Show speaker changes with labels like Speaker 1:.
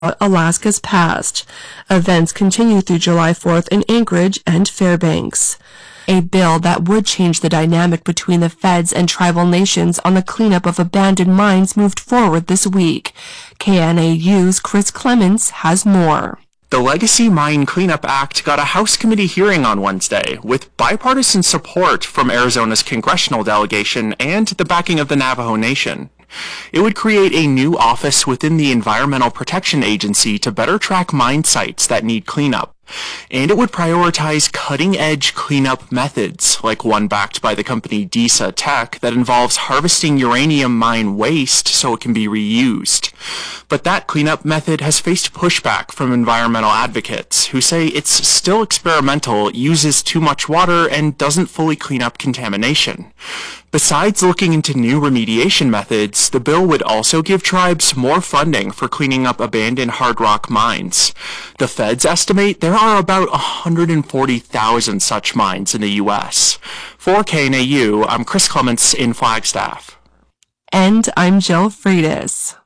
Speaker 1: Alaska's past. Events continue through July 4th in Anchorage and Fairbanks. A bill that would change the dynamic between the feds and tribal nations on the cleanup of abandoned mines moved forward this week. KNAU's Chris Clements has more.
Speaker 2: The Legacy Mine Cleanup Act got a House committee hearing on Wednesday, with bipartisan support from Arizona's congressional delegation and the backing of the Navajo Nation. It would create a new office within the Environmental Protection Agency to better track mine sites that need cleanup. And it would prioritize cutting-edge cleanup methods, like one backed by the company DISA Tech that involves harvesting uranium mine waste so it can be reused. But that cleanup method has faced pushback from environmental advocates who say it's still experimental, uses too much water, and doesn't fully clean up contamination. Besides looking into new remediation methods, the bill would also give tribes more funding for cleaning up abandoned hard rock mines. The feds estimate there are about 140,000 such mines in the U.S. For KNAU, I'm Chris Clements in Flagstaff.
Speaker 1: And I'm Jill Freitas.